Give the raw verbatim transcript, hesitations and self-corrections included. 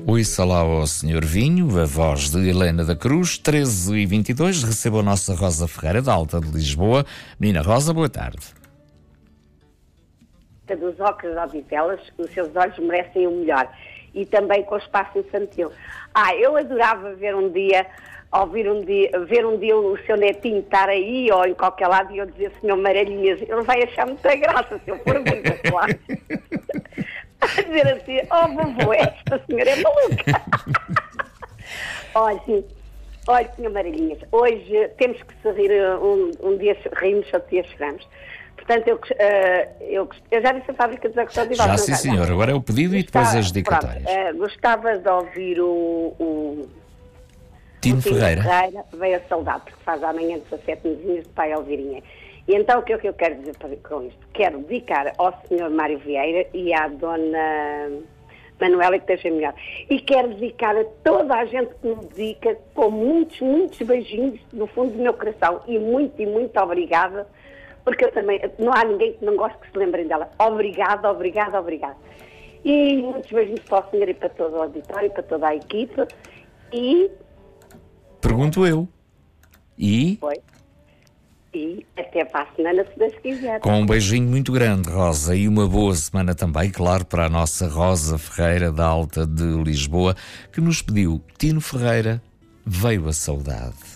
Ouça lá ao senhor Vinho, a voz de Helena da Cruz, treze e vinte e dois, receba a nossa Rosa Ferreira, da Alta de Lisboa. Menina Rosa, boa tarde. Dos óculos Odivelas, os seus olhos merecem o melhor. E também com o espaço infantil. Ah, eu adorava ver um dia, ouvir um dia, ver um dia o seu netinho estar aí ou em qualquer lado e eu dizer, senhor Marelhinhas, ele vai achar muita graça se eu for muito claro. A dizer assim, oh vovô, esta senhora é maluca. Olha, sim. Olha, senhor Marelhinhas, hoje temos que se rir, um, um dia rimos, outro dia choramos. Portanto, eu, uh, eu, eu já disse a fábrica dos óculos Odivelas. Já, sim, senhor. Agora é o pedido e depois as dedicatórias. Uh, gostava de ouvir o... o Tino o Ferreira. Ferreira. Veio a saudade, porque faz amanhã dezassete mesinhos de pai Elvirinha. E então, o que é que eu quero dizer com isto? Quero dedicar ao senhor Mário Vieira e à dona Manuela, que esteja melhor. E quero dedicar a toda a gente que me dedica, com muitos, muitos beijinhos no fundo do meu coração. E muito, e muito obrigada. Porque eu também, não há ninguém que não goste que se lembrem dela. Obrigada, obrigada, obrigada. E muitos beijinhos para o senhor e para todo o auditório, para toda a equipe. E... Pergunto eu. E? Foi. E até para a semana, se Deus quiser. Com um beijinho muito grande, Rosa. E uma boa semana também, claro, para a nossa Rosa Ferreira, da Alta de Lisboa, que nos pediu Tino Ferreira, Veio a Saudade.